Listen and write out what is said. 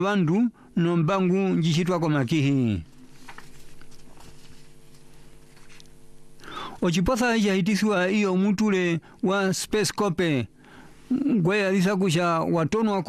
bandu nombangu njishitwa kwa makihi. Ochiposa hitiswa iyo mutule wa Space Corp ngwe alisakusha watono